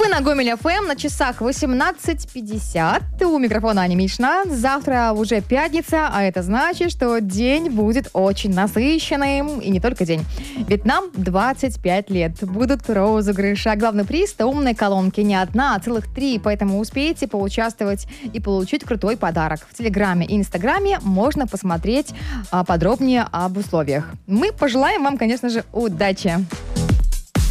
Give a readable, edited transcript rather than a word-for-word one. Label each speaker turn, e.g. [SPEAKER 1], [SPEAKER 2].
[SPEAKER 1] Вы на Гомель ФМ, на часах 18:50. У микрофона Аня Мишна. Завтра уже пятница, а это значит, что день будет очень насыщенным. И не только день. Ведь нам 25 лет. Будут розыгрыши. А главный приз – умные колонки. Не одна, а целых 3. Поэтому успейте поучаствовать и получить крутой подарок. В Телеграме и Инстаграме можно посмотреть подробнее об условиях. Мы пожелаем вам, конечно же, удачи.